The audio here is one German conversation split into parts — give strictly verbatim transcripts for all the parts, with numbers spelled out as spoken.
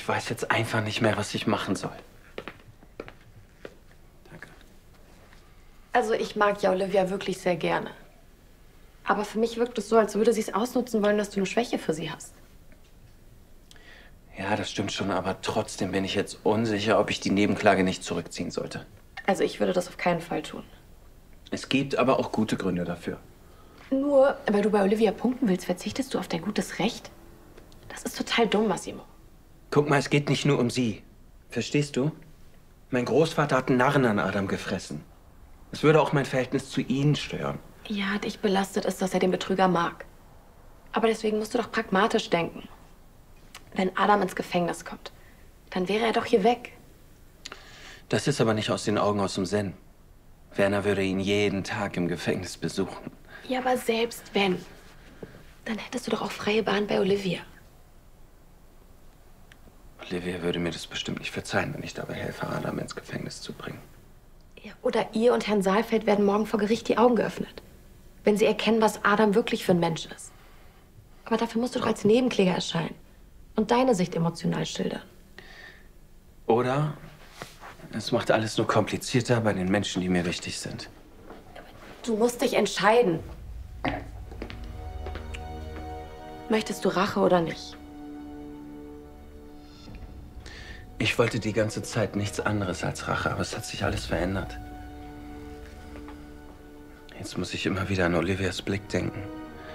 Ich weiß jetzt einfach nicht mehr, was ich machen soll. Danke. Also ich mag ja Olivia wirklich sehr gerne. Aber für mich wirkt es so, als würde sie es ausnutzen wollen, dass du eine Schwäche für sie hast. Ja, das stimmt schon, aber trotzdem bin ich jetzt unsicher, ob ich die Nebenklage nicht zurückziehen sollte. Also ich würde das auf keinen Fall tun. Es gibt aber auch gute Gründe dafür. Nur, weil du bei Olivia punkten willst, verzichtest du auf dein gutes Recht? Das ist total dumm, Massimo. Guck mal, es geht nicht nur um sie. Verstehst du? Mein Großvater hat einen Narren an Adam gefressen. Es würde auch mein Verhältnis zu ihnen stören. Ja, dich belastet es, dass er den Betrüger mag. Aber deswegen musst du doch pragmatisch denken. Wenn Adam ins Gefängnis kommt, dann wäre er doch hier weg. Das ist aber nicht aus den Augen, aus dem Sinn. Werner würde ihn jeden Tag im Gefängnis besuchen. Ja, aber selbst wenn, dann hättest du doch auch freie Bahn bei Olivia. Olivia würde mir das bestimmt nicht verzeihen, wenn ich dabei helfe, Adam ins Gefängnis zu bringen. Ja, oder ihr und Herrn Saalfeld werden morgen vor Gericht die Augen geöffnet. Wenn sie erkennen, was Adam wirklich für ein Mensch ist. Aber dafür musst du doch als Nebenkläger erscheinen. Und deine Sicht emotional schildern. Oder es macht alles nur komplizierter bei den Menschen, die mir wichtig sind. Du musst dich entscheiden. Möchtest du Rache oder nicht? Ich wollte die ganze Zeit nichts anderes als Rache, aber es hat sich alles verändert. Jetzt muss ich immer wieder an Olivias Blick denken.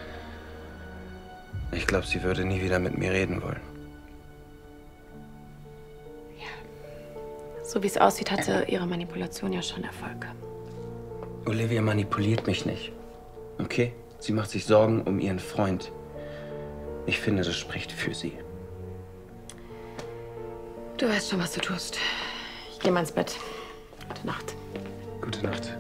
Ich glaube, sie würde nie wieder mit mir reden wollen. Ja. So wie es aussieht, hatte ihre Manipulation ja schon Erfolg. Olivia manipuliert mich nicht. Okay? Sie macht sich Sorgen um ihren Freund. Ich finde, das spricht für sie. Du weißt schon, was du tust. Ich gehe mal ins Bett. Gute Nacht. Gute Nacht.